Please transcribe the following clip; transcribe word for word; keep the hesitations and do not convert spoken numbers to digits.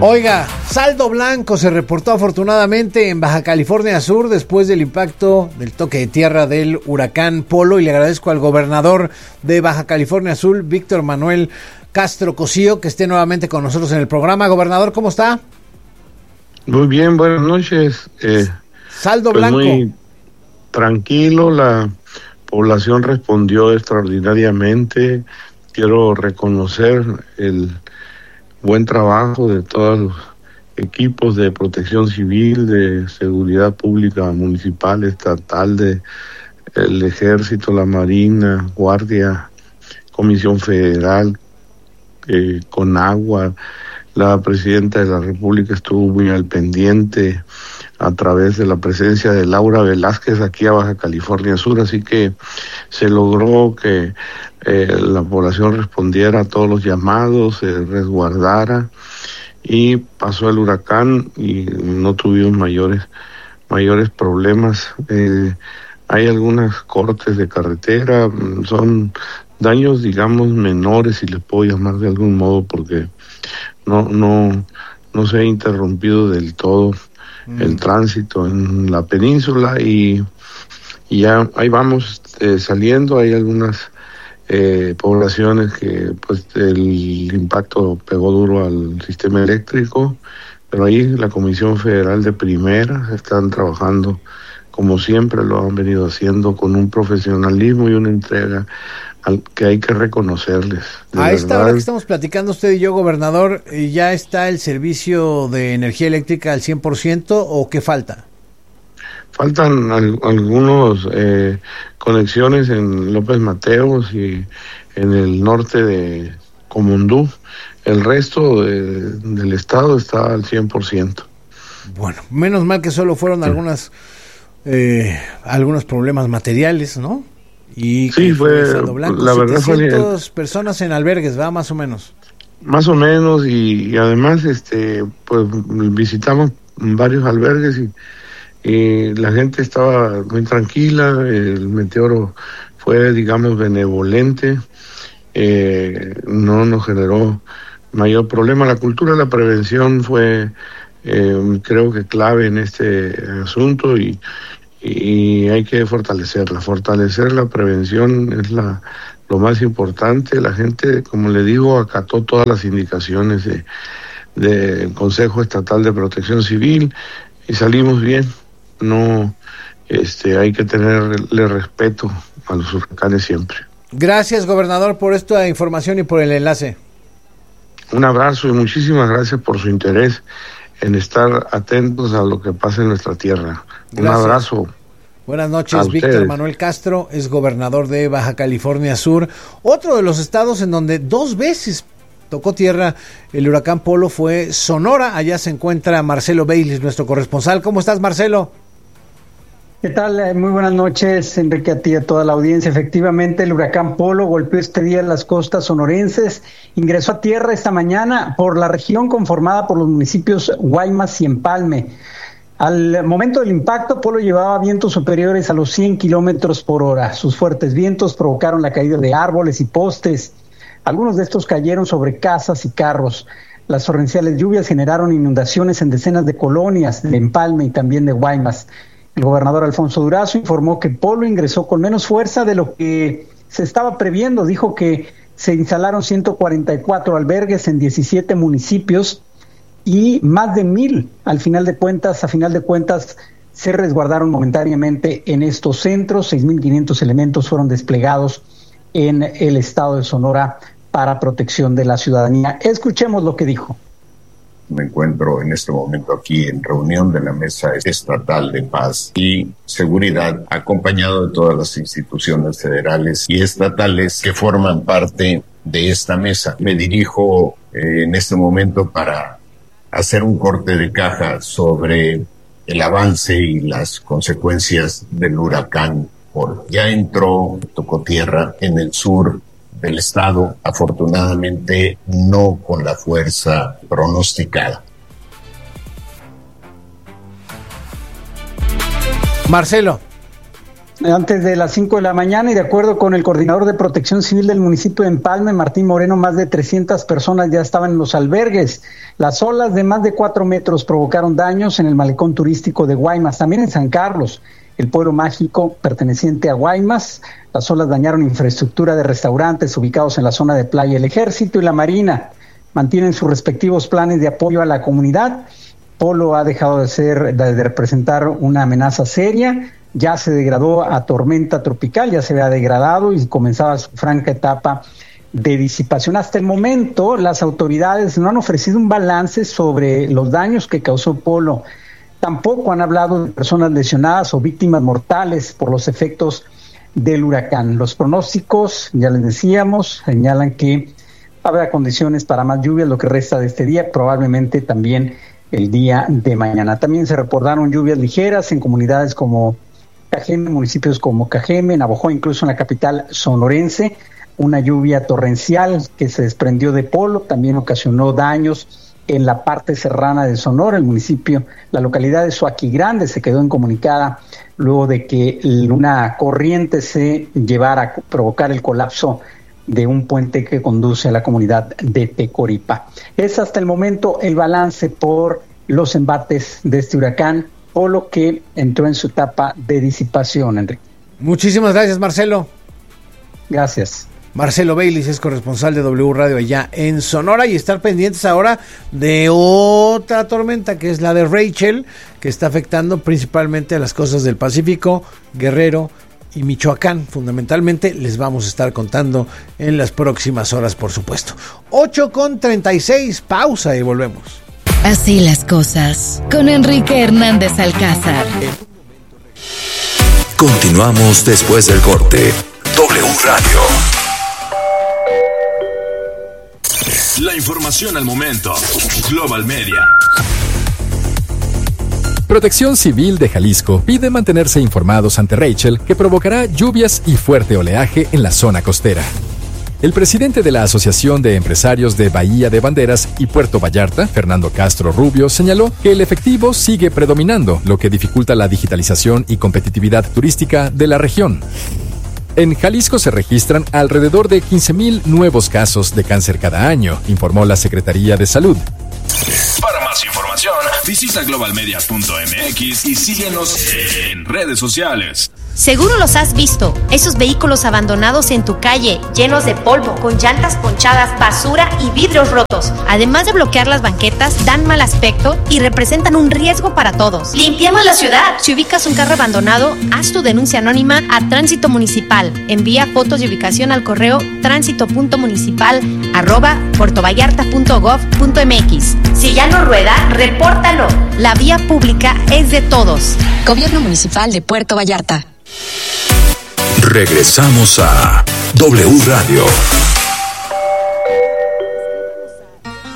Oiga, saldo blanco se reportó afortunadamente en Baja California Sur después del impacto del toque de tierra del huracán Polo, y le agradezco al gobernador de Baja California Sur, Víctor Manuel Castro Cosío, que esté nuevamente con nosotros en el programa. Gobernador, ¿cómo está? Muy bien, buenas noches. Eh, saldo pues blanco. Muy tranquilo, la población respondió extraordinariamente. Quiero reconocer el buen trabajo de todos los equipos de protección civil, de seguridad pública municipal, estatal, de el ejército, la marina, guardia, comisión federal, eh, con agua. La presidenta de la República estuvo muy al pendiente a través de la presencia de Laura Velázquez aquí a Baja California Sur, así que se logró que eh, la población respondiera a todos los llamados, se resguardara, y pasó el huracán y no tuvimos mayores mayores problemas. Eh, hay algunas cortes de carretera, son daños, digamos, menores, si les puedo llamar de algún modo, porque no no no se ha interrumpido del todo mm. el tránsito en la península, y, y ya ahí vamos eh, saliendo. Hay algunas eh, poblaciones que pues el impacto pegó duro al sistema eléctrico, pero ahí la Comisión Federal de Primera están trabajando como siempre lo han venido haciendo, con un profesionalismo y una entrega al que hay que reconocerles. A esta hora que estamos platicando usted y yo, gobernador, ¿ya está el servicio de energía eléctrica al cien por ciento o qué falta? Faltan al, algunos eh, conexiones en López Mateos y en el norte de Comundú. El resto de, del estado está al cien por ciento. Bueno, menos mal que solo fueron sí. algunas eh, algunos problemas materiales, ¿no? Y sí, fue, blanco, la verdad fue setecientas personas en albergues, ¿va? Más o menos. Más o menos, y, y además este pues visitamos varios albergues y, y la gente estaba muy tranquila. El meteoro fue, digamos, benevolente, eh, no nos generó mayor problema. La cultura de la prevención fue, eh, creo que clave en este asunto, y y hay que fortalecerla, fortalecer la prevención es la lo más importante. La gente, como le digo, acató todas las indicaciones de del Consejo Estatal de Protección Civil y salimos bien. No, este, hay que tenerle respeto a los huracanes siempre. Gracias, gobernador, por esta información y por el enlace. Un abrazo y muchísimas gracias por su interés en estar atentos a lo que pasa en nuestra tierra. Un Gracias. Abrazo. Buenas noches, Víctor Manuel Castro, es gobernador de Baja California Sur. Otro de los estados en donde dos veces tocó tierra el huracán Polo fue Sonora. Allá se encuentra Marcelo Baylis, nuestro corresponsal. ¿Cómo estás, Marcelo? ¿Qué tal? Muy buenas noches, Enrique, a ti y a toda la audiencia. Efectivamente, el huracán Polo golpeó este día en las costas sonorenses. Ingresó a tierra esta mañana por la región conformada por los municipios Guaymas y Empalme. Al momento del impacto, Polo llevaba vientos superiores a los cien kilómetros por hora. Sus fuertes vientos provocaron la caída de árboles y postes. Algunos de estos cayeron sobre casas y carros. Las torrenciales lluvias generaron inundaciones en decenas de colonias de Empalme y también de Guaymas. El gobernador Alfonso Durazo informó que Polo ingresó con menos fuerza de lo que se estaba previendo. Dijo que se instalaron ciento cuarenta y cuatro albergues en diecisiete municipios y más de mil, al final de cuentas, a final de cuentas, se resguardaron momentáneamente en estos centros. seis mil quinientos elementos fueron desplegados en el estado de Sonora para protección de la ciudadanía. Escuchemos lo que dijo. Me encuentro en este momento aquí en reunión de la Mesa Estatal de Paz y Seguridad, acompañado de todas las instituciones federales y estatales que forman parte de esta mesa. Me dirijo eh, en este momento para hacer un corte de caja sobre el avance y las consecuencias del huracán Polo. Ya entró, tocó tierra en el sur del estado, afortunadamente no con la fuerza pronosticada. Marcelo, Antes de las cinco de la mañana y de acuerdo con el coordinador de Protección Civil del municipio de Empalme, Martín Moreno, más de trescientas personas ya estaban en los albergues. Las olas de más de cuatro metros provocaron daños en el malecón turístico de Guaymas, también en San Carlos, el pueblo mágico perteneciente a Guaymas. Las olas dañaron infraestructura de restaurantes ubicados en la zona de playa. El Ejército y la Marina mantienen sus respectivos planes de apoyo a la comunidad. Polo ha dejado de ser, de representar una amenaza seria. Ya se degradó a tormenta tropical, ya se había degradado y comenzaba su franca etapa de disipación. Hasta el momento, las autoridades no han ofrecido un balance sobre los daños que causó Polo. Tampoco han hablado de personas lesionadas o víctimas mortales por los efectos del huracán. Los pronósticos, ya les decíamos, señalan que habrá condiciones para más lluvias lo que resta de este día, probablemente también el día de mañana. También se reportaron lluvias ligeras en comunidades como Cajeme, municipios como Cajeme, Navojoa, incluso en la capital sonorense. Una lluvia torrencial que se desprendió de Polo también ocasionó daños en la parte serrana de Sonora. El municipio, la localidad de Suaquigrande se quedó incomunicada luego de que una corriente se llevara a provocar el colapso de un puente que conduce a la comunidad de Tecoripa. Es hasta el momento el balance por los embates de este huracán Polo, que entró en su etapa de disipación, Enrique. Muchísimas gracias, Marcelo. Gracias. Marcelo Baylis es corresponsal de W Radio allá en Sonora, y estar pendientes ahora de otra tormenta que es la de Rachel, que está afectando principalmente a las costas del Pacífico, Guerrero y Michoacán. Fundamentalmente les vamos a estar contando en las próximas horas, por supuesto. ocho con treinta y seis, pausa y volvemos. Así las cosas, con Enrique Hernández Alcázar. Continuamos después del corte. W Radio. La información al momento. Global Media. Protección Civil de Jalisco pide mantenerse informados ante Rachel, que provocará lluvias y fuerte oleaje en la zona costera. El presidente de la Asociación de Empresarios de Bahía de Banderas y Puerto Vallarta, Fernando Castro Rubio, señaló que el efectivo sigue predominando, lo que dificulta la digitalización y competitividad turística de la región. En Jalisco se registran alrededor de quince mil nuevos casos de cáncer cada año, informó la Secretaría de Salud. Para más información, visita global media punto m x y síguenos en redes sociales. Seguro los has visto, esos vehículos abandonados en tu calle, llenos de polvo, con llantas ponchadas, basura y vidrios rotos. Además de bloquear las banquetas, dan mal aspecto y representan un riesgo para todos. ¡Limpiemos la ciudad! Si ubicas un carro abandonado, haz tu denuncia anónima a Tránsito Municipal. Envía fotos de ubicación al correo tránsito punto municipal arroba puertovallarta punto gov punto m x. Si ya no rueda, repórtalo. La vía pública es de todos. Gobierno Municipal de Puerto Vallarta. Regresamos a W Radio.